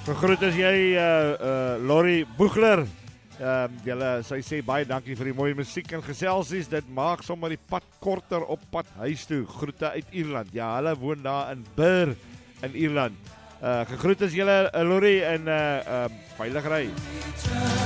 Gegroet is jy, Laurie Boegler. Sy sê baie dankie vir die mooie musiek en geselsies. Dit maak sommer die pad korter op pad huis toe. Groete uit Ierland. Ja, hulle woon daar in Birr in Ierland. Gegroet is julle, Laurie, en veilig ry.